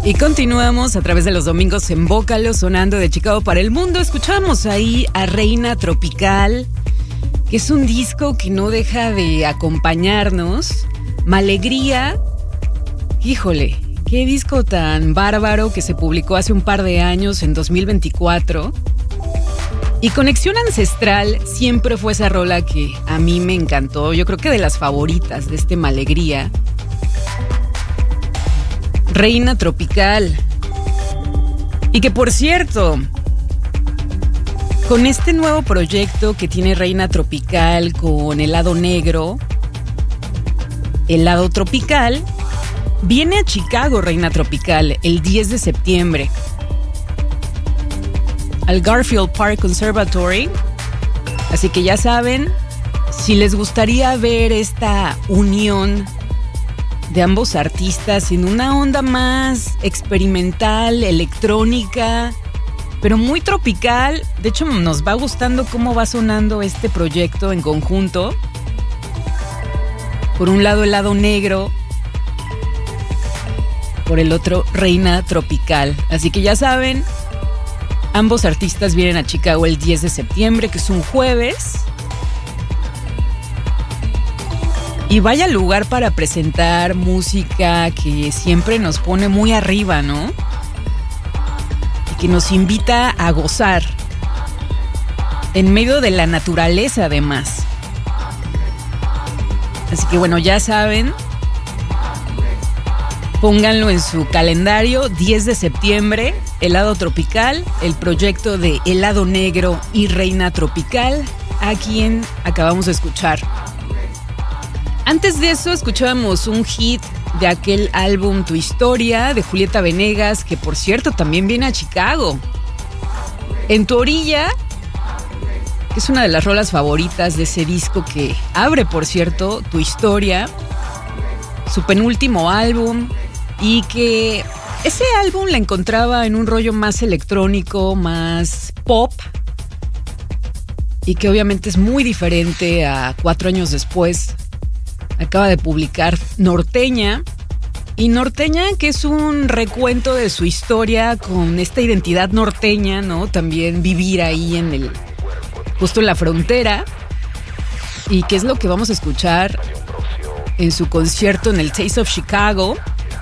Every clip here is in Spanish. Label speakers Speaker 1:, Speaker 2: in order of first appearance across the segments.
Speaker 1: Y continuamos a través de los domingos en Bócalo, sonando de Chicago para el mundo. Escuchábamos ahí a Reina Tropical, que es un disco que no deja de acompañarnos. Malegría, híjole, qué disco tan bárbaro que se publicó hace un par de años, en 2024. Y Conexión Ancestral siempre fue esa rola que a mí me encantó. Yo creo que de las favoritas de este Malegría. Reina Tropical. Y que por cierto, con este nuevo proyecto que tiene Reina Tropical con Helado Negro, Helado Tropical, viene a Chicago Reina Tropical el 10 de septiembre al Garfield Park Conservatory. Así que ya saben, si les gustaría ver esta unión de ambos artistas en una onda más experimental, electrónica, pero muy tropical. De hecho, nos va gustando cómo va sonando este proyecto en conjunto. Por un lado, Helado Negro, por el otro, Reina Tropical. Así que ya saben, ambos artistas vienen a Chicago el 10 de septiembre, que es un jueves. Y vaya lugar para presentar música que siempre nos pone muy arriba, ¿no? Y que nos invita a gozar en medio de la naturaleza, además. Así que bueno, ya saben, pónganlo en su calendario, 10 de septiembre, Helado Tropical, el proyecto de Helado Negro y Reina Tropical, a quien acabamos de escuchar. Antes de eso escuchábamos un hit de aquel álbum Tu Historia de Julieta Venegas, que por cierto también viene a Chicago. En tu orilla, que es una de las rolas favoritas de ese disco que abre, por cierto, Tu Historia, su penúltimo álbum, y que ese álbum la encontraba en un rollo más electrónico, más pop, y que obviamente es muy diferente a 4 años después. Acaba de publicar Norteña, y Norteña, que es un recuento de su historia con esta identidad norteña, ¿no? También vivir ahí justo en la frontera, y que es lo que vamos a escuchar en su concierto en el Taste of Chicago.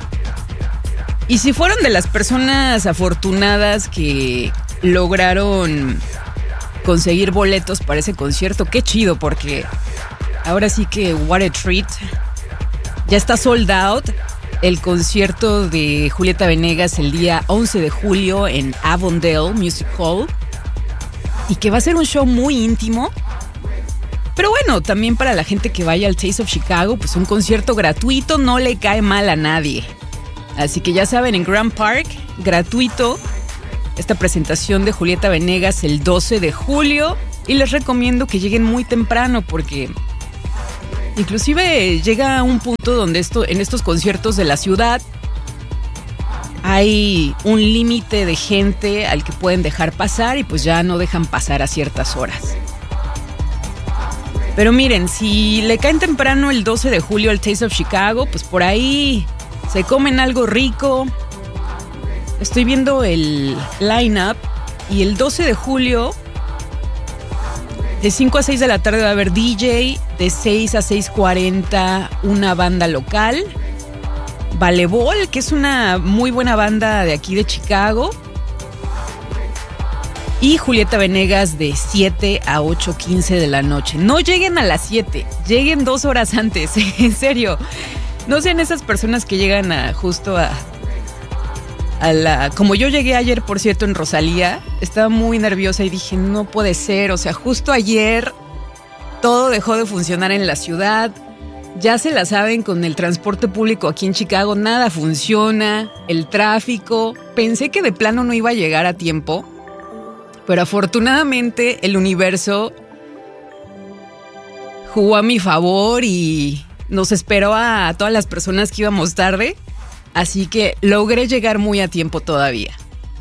Speaker 1: Y si fueron de las personas afortunadas que lograron conseguir boletos para ese concierto, qué chido, porque ahora sí que what a treat. Ya está sold out el concierto de Julieta Venegas el día 11 de julio en Avondale Music Hall. Y que va a ser un show muy íntimo. Pero bueno, también para la gente que vaya al Taste of Chicago, pues un concierto gratuito no le cae mal a nadie. Así que ya saben, en Grand Park, gratuito, esta presentación de Julieta Venegas el 12 de julio. Y les recomiendo que lleguen muy temprano, porque inclusive llega a un punto donde en estos conciertos de la ciudad hay un límite de gente al que pueden dejar pasar, y pues ya no dejan pasar a ciertas horas. Pero miren, si le caen temprano el 12 de julio al Taste of Chicago, pues por ahí se comen algo rico. Estoy viendo el line-up, y el 12 de julio de 5 a 6 de la tarde va a haber DJ, de 6 a 6:40 una banda local, Valebol, que es una muy buena banda de aquí de Chicago, y Julieta Venegas de 7 a 8:15 de la noche. No lleguen a las 7, lleguen 2 horas antes, en serio. No sean esas personas que llegan justo a la... Como yo llegué ayer, por cierto, en Rosalía, estaba muy nerviosa y dije, no puede ser, o sea, justo ayer todo dejó de funcionar en la ciudad. Ya se la saben, con el transporte público aquí en Chicago, nada funciona, el tráfico. Pensé que de plano no iba a llegar a tiempo, pero afortunadamente el universo jugó a mi favor y nos esperó a todas las personas que íbamos tarde. Así que logré llegar muy a tiempo todavía.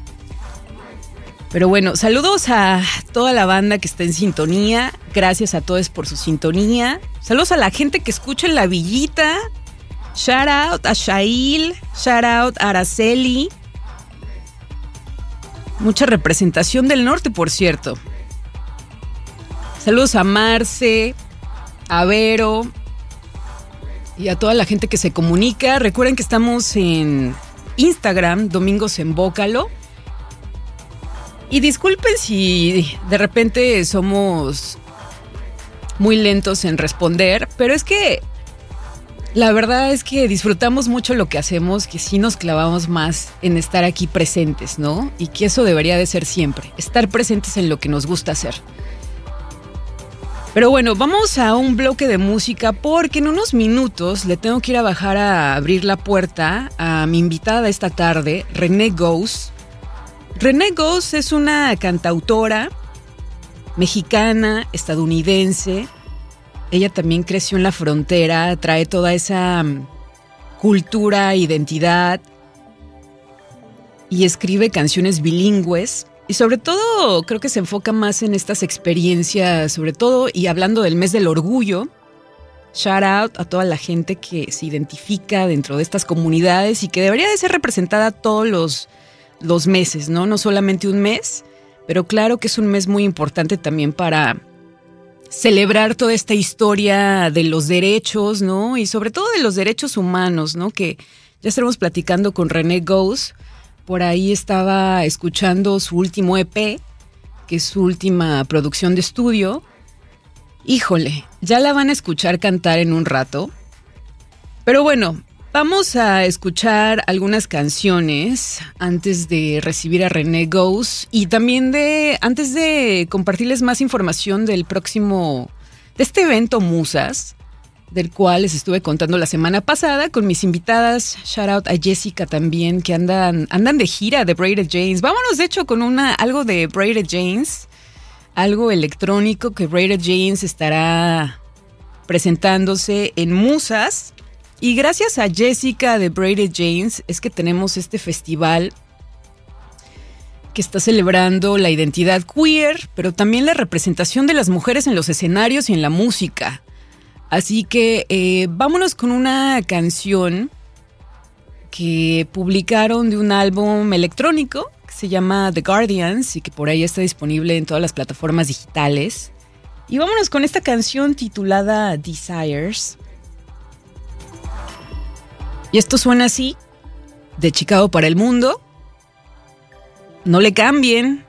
Speaker 1: Pero bueno, saludos a toda la banda que está en sintonía. Gracias a todos por su sintonía. Saludos a la gente que escucha en La Villita. Shout out a Shail. Shout out a Araceli. Mucha representación del norte, por cierto. Saludos a Marce, a Vero y a toda la gente que se comunica. Recuerden que estamos en Instagram, Domingos en Bócalo. Y disculpen si de repente somos muy lentos en responder, pero es que la verdad es que disfrutamos mucho lo que hacemos, que sí nos clavamos más en estar aquí presentes, ¿no? Y que eso debería de ser siempre, estar presentes en lo que nos gusta hacer. Pero bueno, vamos a un bloque de música porque en unos minutos le tengo que ir a bajar a abrir la puerta a mi invitada esta tarde, René Gous. René Gous es una cantautora mexicana, estadounidense. Ella también creció en la frontera, trae toda esa cultura, identidad y escribe canciones bilingües. Y sobre todo creo que se enfoca más en estas experiencias, sobre todo y hablando del mes del orgullo. Shout out a toda la gente que se identifica dentro de estas comunidades y que debería de ser representada todos los meses, ¿no? No solamente un mes, pero claro que es un mes muy importante también para celebrar toda esta historia de los derechos, ¿no? Y sobre todo de los derechos humanos, ¿no? Que ya estaremos platicando con René Gous. Por ahí estaba escuchando su último EP, que es su última producción de estudio. Híjole, ya la van a escuchar cantar en un rato. Pero bueno, vamos a escuchar algunas canciones antes de recibir a René Gous y también antes de compartirles más información de este evento Musas, del cual les estuve contando la semana pasada con mis invitadas. Shout out a Jessica también, que andan de gira de Braided Janes. Vámonos de hecho con algo de Braided Janes, algo electrónico que Braided Janes estará presentándose en Musas. Y gracias a Jessica de Braided Janes es que tenemos este festival que está celebrando la identidad queer, pero también la representación de las mujeres en los escenarios y en la música. Así que vámonos con una canción que publicaron de un álbum electrónico que se llama The Guardians y que por ahí está disponible en todas las plataformas digitales. Y vámonos con esta canción titulada Desires. Y esto suena así, de Chicago para el mundo. No le cambien.